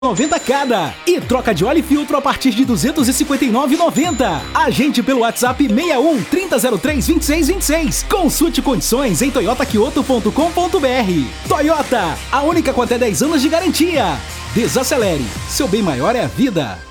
90 cada. E troca de óleo e filtro a partir de R$ 259,90. Agende pelo WhatsApp 61 3003 2626. Consulte condições em toyotakyoto.com.br. Toyota, a única com até 10 anos de garantia. Desacelere, seu bem maior é a vida.